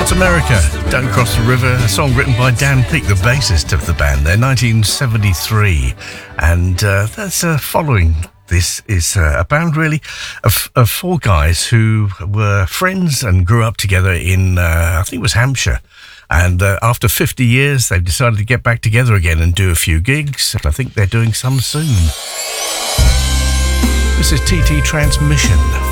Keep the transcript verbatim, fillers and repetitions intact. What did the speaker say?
That's America, Don't Cross the River, a song written by Dan Peake, the bassist of the band there, nineteen seventy-three. And uh, that's uh, following this is uh, a band really of, of four guys who were friends and grew up together in, uh, I think it was Hampshire. And uh, after fifty years, they've decided to get back together again and do a few gigs. I think they're doing some soon. This is T T Transmission.